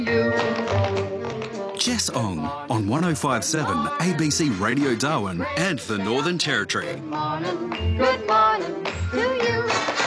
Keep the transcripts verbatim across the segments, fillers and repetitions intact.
Jess Ong on one oh five point seven A B C Radio Darwin and the Northern Territory. Good morning, good morning to you.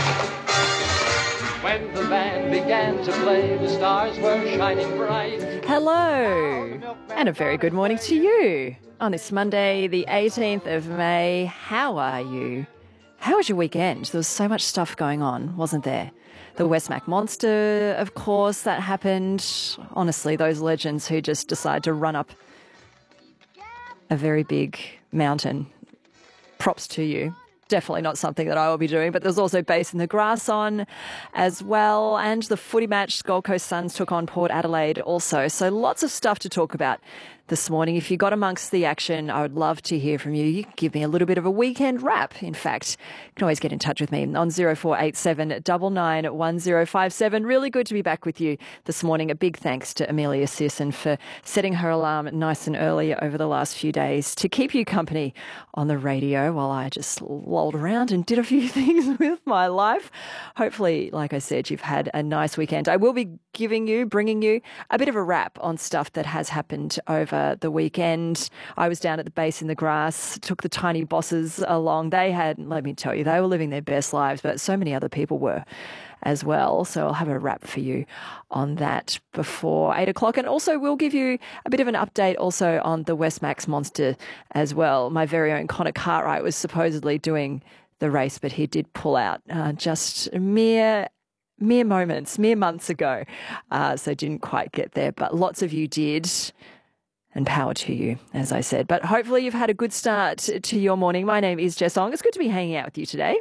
When the band began to play, the stars were shining bright. Hello, and a very good morning to you on this Monday, the eighteenth of May. How are you? How was your weekend? There was so much stuff going on, wasn't there? The Westmac Monster, of course, that happened. Honestly, those legends who just decide to run up a very big mountain. Props to you. Definitely not something that I will be doing, but there's also Base in the Grass on as well. And the footy match, Gold Coast Suns took on Port Adelaide also. So lots of stuff to talk about this morning. If you got amongst the action, I would love to hear from you. You can give me a little bit of a weekend wrap, in fact. You can always get in touch with me on zero four eight seven nine nine one zero five seven. Really good to be back with you this morning. A big thanks to Amelia Searson for setting her alarm nice and early over the last few days to keep you company on the radio while I just lolled around and did a few things with my life. Hopefully, like I said, you've had a nice weekend. I will be giving you, bringing you a bit of a wrap on stuff that has happened over the weekend. I was down at the Base in the Grass, took the tiny bosses along. They had, let me tell you, they were living their best lives, but so many other people were as well. So I'll have a wrap for you on that before eight o'clock. And also we'll give you a bit of an update also on the Westmac Monster as well. My very own Connor Cartwright was supposedly doing the race, but he did pull out uh, just mere mere moments, mere months ago. Uh, so didn't quite get there, but lots of you did. And power to you, as I said. But hopefully you've had a good start to your morning. My name is Jess Ong. It's good to be hanging out with you today.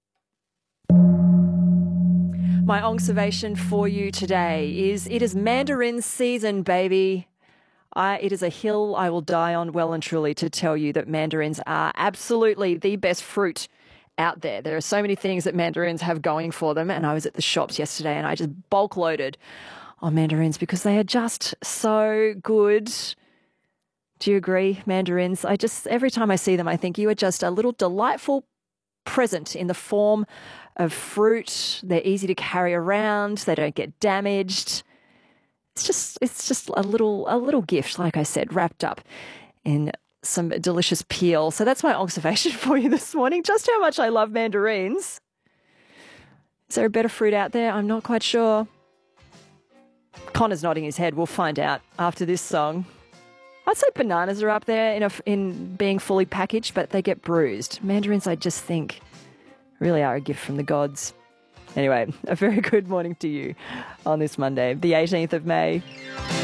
My observation for you today is it is mandarin season, baby. I, it is a hill I will die on well and truly to tell you that mandarins are absolutely the best fruit out there. There are so many things that mandarins have going for them. And I was at the shops yesterday and I just bulk loaded on mandarins because they are just so good. Do you agree, mandarins? I just, every time I see them, I think you are just a little delightful present in the form of fruit. They're easy to carry around. They don't get damaged. It's just, it's just a little, a little gift, like I said, wrapped up in some delicious peel. So that's my observation for you this morning. Just how much I love mandarins. Is there a better fruit out there? I'm not quite sure. Connor's nodding his head. We'll find out after this song. I'd say bananas are up there in, a, in being fully packaged, but they get bruised. Mandarins, I just think, really are a gift from the gods. Anyway, a very good morning to you on this Monday, the eighteenth of May.